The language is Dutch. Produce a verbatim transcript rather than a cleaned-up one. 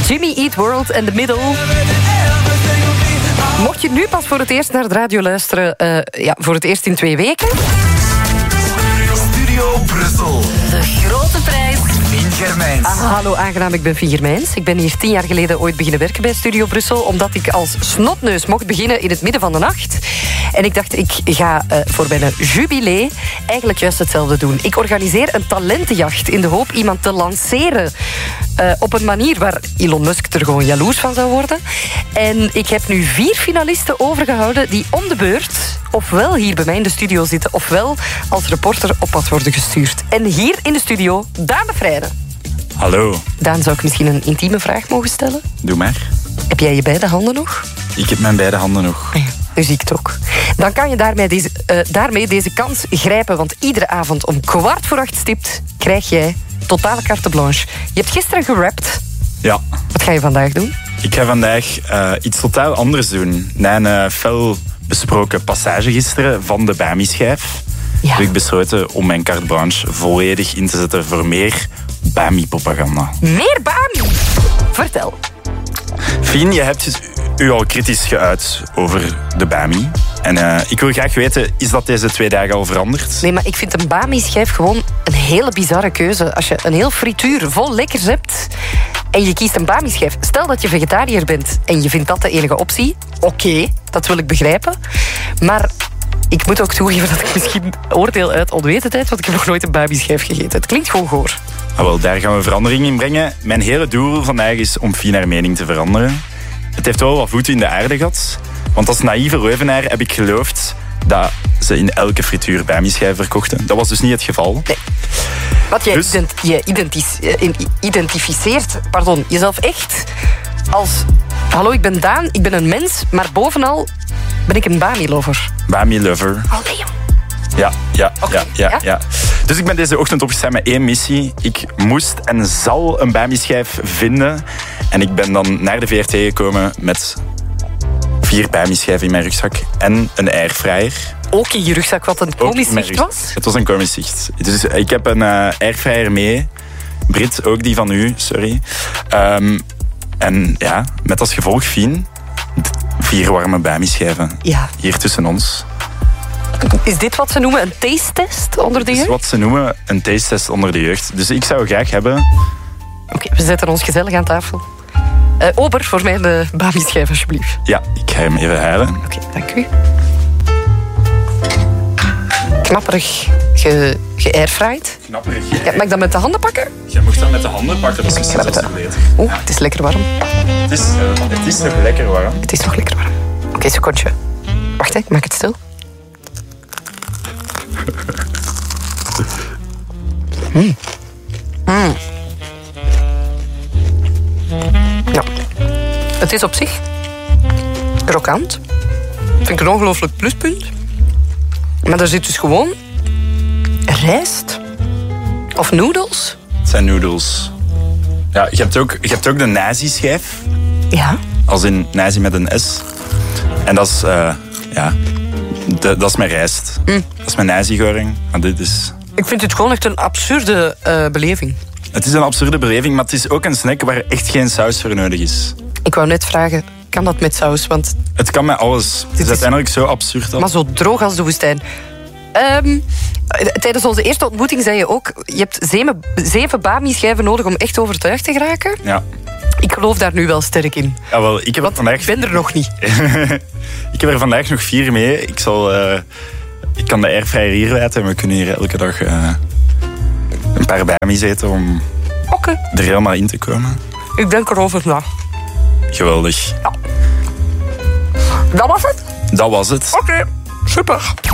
Jimmy Eat World and The Middle. Mocht je nu pas voor het eerst naar de radio luisteren, uh, ja, voor het eerst in twee weken. Studio Brussel. De grote prijs. Fien Germijns. Ah, hallo, aangenaam, ik ben Fien Germijns. Ik ben hier tien jaar geleden ooit beginnen werken bij Studio Brussel, omdat ik als snotneus mocht beginnen in het midden van de nacht. En ik dacht, ik ga uh, voor mijn jubilee eigenlijk juist hetzelfde doen. Ik organiseer een talentenjacht in de hoop iemand te lanceren. Uh, op een manier waar Elon Musk er gewoon jaloers van zou worden. En ik heb nu vier finalisten overgehouden die om de beurt ofwel hier bij mij in de studio zitten, ofwel als reporter op pad worden gestuurd. En hier in de studio, Daan de Vrijde. Hallo. Daan, zou ik misschien een intieme vraag mogen stellen? Doe maar. Heb jij je beide handen nog? Ik heb mijn beide handen nog. Ja, nu zie ik het ook. Dan kan je daarmee deze, uh, daarmee deze kans grijpen, want iedere avond om kwart voor acht stipt krijg jij totale carte blanche. Je hebt gisteren gerapt. Ja. Wat ga je vandaag doen? Ik ga vandaag uh, iets totaal anders doen. Na een uh, fel besproken passage gisteren van de Bami-schijf ja. heb ik besloten om mijn carte blanche volledig in te zetten voor meer Bami-propaganda. Meer Bami? Vertel. Fien, je hebt u al kritisch geuit over de Bami. En uh, ik wil graag weten, is dat deze twee dagen al veranderd? Nee, maar ik vind een Bami-schijf gewoon een hele bizarre keuze. Als je een heel frituur vol lekkers hebt en je kiest een Bami-schijf. Stel dat je vegetariër bent en je vindt dat de enige optie. Oké, okay, dat wil ik begrijpen. Maar ik moet ook toegeven dat ik misschien oordeel uit onwetendheid, want ik heb nog nooit een Bami-schijf gegeten. Het klinkt gewoon goor. Ah, wel, daar gaan we verandering in brengen. Mijn hele doel vandaag is om Fien haar mening te veranderen. Het heeft wel wat voeten in de aarde gehad. Want als naïeve Leuvenaar heb ik geloofd dat ze in elke frituur Bami-schijf verkochten. Dat was dus niet het geval. Nee. Want jij dus... ident- je identis- identificeert pardon, jezelf echt als... Hallo, ik ben Daan, ik ben een mens, maar bovenal ben ik een Bami-lover. Bami-lover. Oh nee, jong. Ja, ja, Okay, ja, ja, ja. ja. Dus ik ben deze ochtend opgestaan met één missie. Ik moest en zal een Bami-schijf vinden. En ik ben dan naar de V R T gekomen met vier Bami-schijven in mijn rugzak en een airfryer. Ook in je rugzak, wat een komisch Ook in mijn zicht rugzak. was? Het was een komisch zicht. Dus ik heb een uh, airfryer mee. Brit, ook die van u, sorry. Um, en ja, met als gevolg, Fien, vier warme Bami-schijven. Ja. Hier tussen ons. Is dit wat ze noemen een taste-test onder de Dat is jeugd? wat ze noemen een taste-test onder de jeugd. Dus ik zou graag hebben... Oké, okay, we zetten ons gezellig aan tafel. Uh, Ober, voor mij de Bami-schijf, alsjeblieft. Ja, ik ga hem even halen. Oké, okay, dank u. Knapperig ge, ge-airfried. Knapperig. Ja, mag ik dat met de handen pakken? Je mag dat met de handen pakken, dat is misschien Ja, zelfs met de- beter. Oeh, het is lekker warm. Het is, uh, het is nog lekker warm. Het is nog lekker warm. Oké, okay, secondje. Wacht, hè, ik maak het stil. Mm. Mm. Ja. Het is op zich krokant. Vind ik een ongelooflijk pluspunt. Maar daar zit dus gewoon rijst of noedels. Het zijn noedels. Ja, je hebt ook, je hebt ook de nazi-schijf. Ja. Als in nazi met een S. En dat is, uh, ja, de, dat is mijn rijst. Mm. Dat is mijn nazi-goring. Maar dit is... Ik vind het gewoon echt een absurde uh, beleving. Het is een absurde beleving, maar het is ook een snack waar echt geen saus voor nodig is. Ik wou net vragen, kan dat met saus? Want Het kan met alles. Het is is- uiteindelijk zo absurd. al. maar zo droog als de woestijn. Um, tijdens onze eerste ontmoeting zei je ook... je hebt zeven, zeven Bami-schijven nodig om echt overtuigd te geraken. Ja. Ik geloof daar nu wel sterk in. Jawel, ik heb er Want vandaag... ik ben er nog niet. ik heb er vandaag nog vier mee. Ik zal... Uh, ik kan de airfryer hier laten en we kunnen hier elke dag uh, een paar Bami's eten om Oké, okay. er helemaal in te komen. Ik denk erover na. Geweldig. Dat was het? Dat was het. Oké, okay. Super.